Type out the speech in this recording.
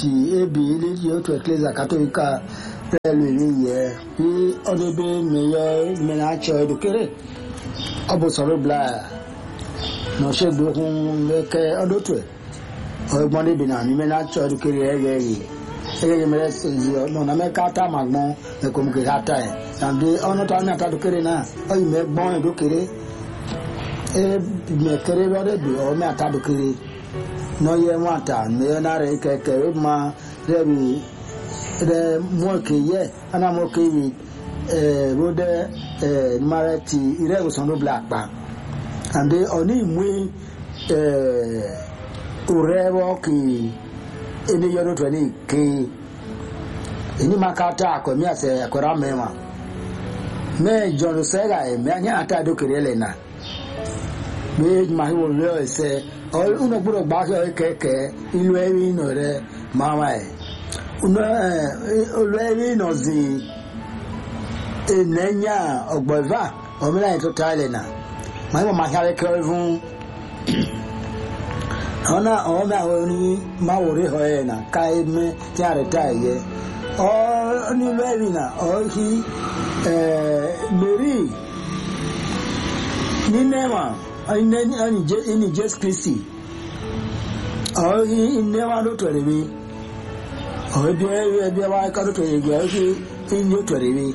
ebili yo to ecclesia catholica pẹ̀lú ye bí odebe meyo menacho edukere obosoro bla no se gbohun leke odotwe ogbon de bina ni menacho edukere eye mere no na me kata magbon me ko mu ke kata e and ono ta na ta edukere na oyi me gbon edukere me kere lore bi o me ata edukere no ye wanta me na re keke ma rebi de mo ke ye ana mo ke wi rode marati ire so no black pa and oni mu urewo ki eni yodo to ni ke eni makata ko mi ase akora mema me John Sega me anya ata do kerele na me ma hi wo le se uno gboro gba keke ilu ewi no re mama uno olwewi no zi enenya ogbova omila to tale na ma ma hare kevun ona o ma oni ma wori ho na kai me ti are taye o ni olwewi na o hi Mary ni nema ani Jesus Christ o hi newa do to rebi o bi wa ka do to ye gbe o hi in yo to rebi